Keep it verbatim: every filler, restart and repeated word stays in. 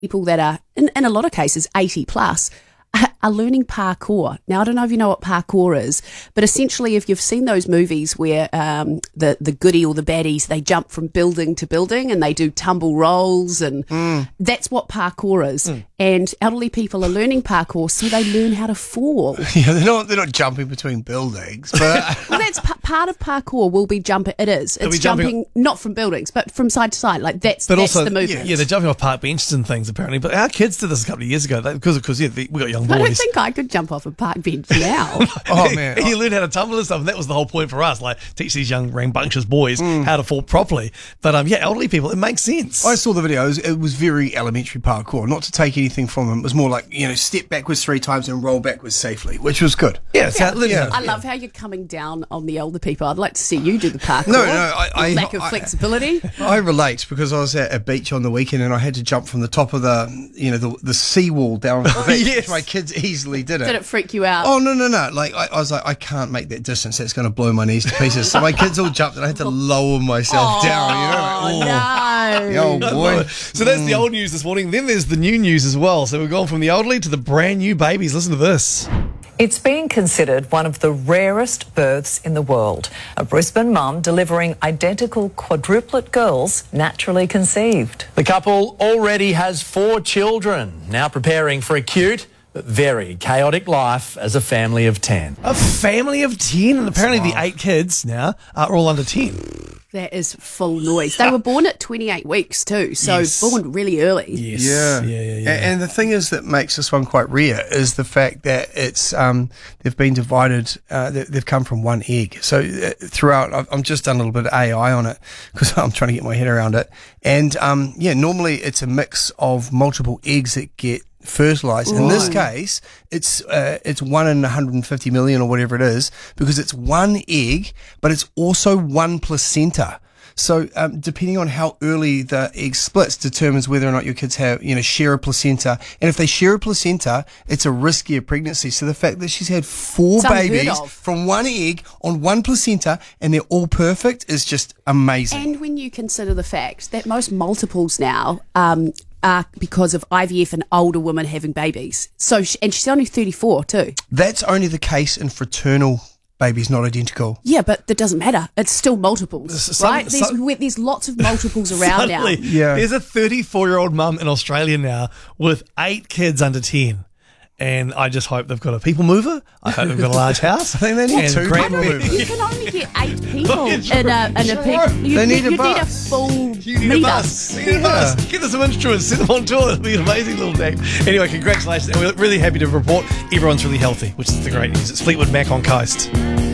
people that are, in, in a lot of cases, eighty plus, are learning parkour. Now, I don't know if you know what parkour is, but essentially if you've seen those movies where um, the, the goodie or the baddies, they jump from building to building and they do tumble rolls, and mm. that's what parkour is. Mm. And elderly people are learning parkour so they learn how to fall. Yeah, they're not, they're not jumping between buildings. But well, that's p- part of parkour will be jumping. It is. It's jumping, jumping not from buildings, but from side to side. Like that's, but that's also, the movement. Yeah, yeah, they're jumping off park benches and things apparently. But our kids did this a couple of years ago because, because yeah, we got young boys. I don't think I could jump off a park bench now. Oh, man. And you learn how to tumble and stuff, and that was the whole point for us, like teach these young rambunctious boys mm. how to fall properly. But um, yeah, elderly people, it makes sense. I saw the videos. It was very elementary parkour, not to take anything from them. It was more like, you know, step backwards three times and roll backwards safely, which was good. Yeah, yeah. How, yeah. I love how you're coming down on the older people. I'd like to see you do the parkour. No, no, I, I lack of I, flexibility. I relate because I was at a beach on the weekend and I had to jump from the top of the, you know, the, the seawall down to the beach. Yes. My kids easily did it. Did it freak you out? Oh, no, no, no. Like, I, I was like, I can't make that distance. That's going to blow my knees to pieces. So my kids all jumped and I had to lower myself oh, down, you know? Like, oh, no. Oh, boy. So that's mm. the old news this morning. Then there's the new news as well. So we've gone from the elderly to the brand new babies. Listen to this. It's being considered one of the rarest births in the world. A Brisbane mum delivering identical quadruplet girls naturally conceived. The couple already has four children, now preparing for a cute but very chaotic life as a family of ten. A family of ten? And apparently the eight kids now are all under ten. That is full noise. They were born at twenty-eight weeks too, so yes. born really early. Yes. Yeah. Yeah, yeah, yeah. And the thing is that makes this one quite rare is the fact that it's um, they've been divided, uh, they've come from one egg. So uh, throughout, I've, I've just done a little bit of A I on it because I'm trying to get my head around it. And um, yeah, normally it's a mix of multiple eggs that get fertilized. In this case, it's uh, it's one in one hundred fifty million or whatever it is, because it's one egg, but it's also one placenta. So um, depending on how early the egg splits determines whether or not your kids have, you know, share a placenta. And if they share a placenta, it's a riskier pregnancy. So the fact that she's had four it's babies from one egg on one placenta and they're all perfect is just amazing. And when you consider the fact that most multiples now um, are because of I V F and older women having babies. So, she, and she's only thirty-four too. That's only the case in fraternal babies, not identical. Yeah, but that doesn't matter. It's still multiples, some, right? There's, some, there's lots of multiples around suddenly, now. Yeah. There's a thirty-four-year-old mum in Australia now with eight kids under ten. And I just hope they've got a people mover. I hope they've got a large house. I think they need two people movers. You can only get eight people in a, in a pe- you, They need you, a you bus. need a full You need a bus. You need a bus. Get them some instruments, send them on tour. It'll be an amazing little day. Anyway, congratulations. And we're really happy to report everyone's really healthy, which is the great news. It's Fleetwood Mac on Coast.